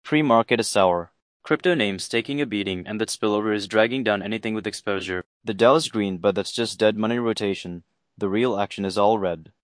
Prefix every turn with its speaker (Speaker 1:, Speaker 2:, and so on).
Speaker 1: Pre-market is sour. Crypto names taking a beating, and that spillover is dragging down anything with exposure. The Dow is green, but that's just dead money rotation. The real action is all red.